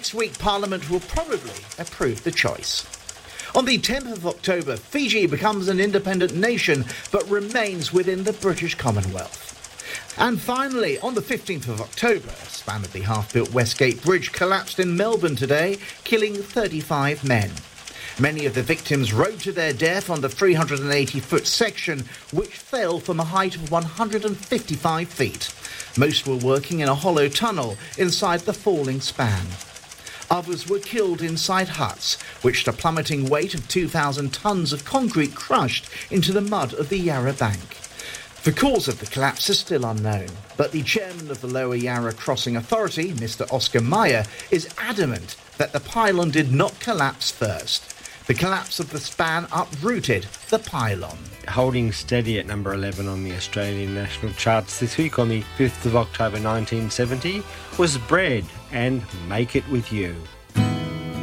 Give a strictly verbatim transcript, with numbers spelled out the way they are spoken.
Next week, Parliament will probably approve the choice. On the tenth of October, Fiji becomes an independent nation but remains within the British Commonwealth. And finally, on the fifteenth of October, a span of the half-built Westgate Bridge collapsed in Melbourne today, killing thirty-five men. Many of the victims rode to their death on the three hundred eighty foot section, which fell from a height of one hundred fifty-five feet. Most were working in a hollow tunnel inside the falling span. Others were killed inside huts, which the plummeting weight of two thousand tonnes of concrete crushed into the mud of the Yarra Bank. The cause of the collapse is still unknown, but the chairman of the Lower Yarra Crossing Authority, Mister Oscar Meyer, is adamant that the pylon did not collapse first. The collapse of the span uprooted the pylon. Holding steady at number eleven on the Australian national charts this week on the fifth of October nineteen seventy was Bread and Make It With You.